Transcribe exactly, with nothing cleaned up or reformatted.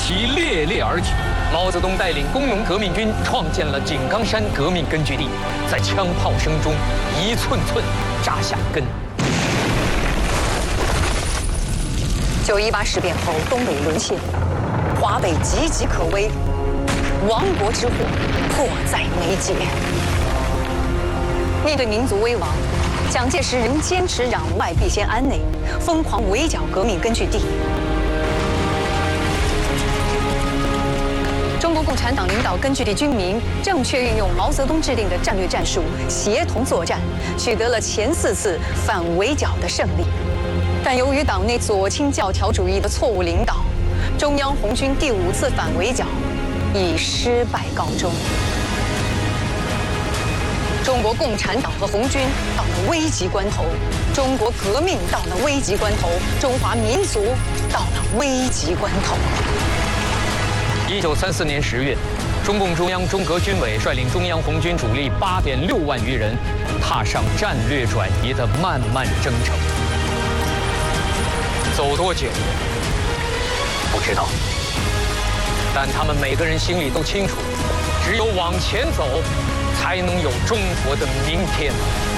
旗猎猎而去。毛泽东带领工农革命军创建了井冈山革命根据地，在枪炮声中一寸寸扎下根。 九一八事变后，东北沦陷，华北岌岌可危，亡国之祸迫在眉睫。面对民族危亡，蒋介石仍坚持攘外必先安内，疯狂围剿革命根据地。中国共产党领导根据地军民正确运用毛泽东制定的战略战术，协同作战，取得了前四次反围剿的胜利。但由于党内左倾教条主义的错误领导，中央红军第五次反围剿以失败告终。中国共产党和红军到了危急关头，中国革命到了危急关头，中华民族到了危急关头。 一九三四年十月，中共中央中革军委率领中央红军主力八点六万余人，踏上战略转移的漫漫征程。走多久，不知道，但他们每个人心里都清楚，只有往前走，才能有中国的明天。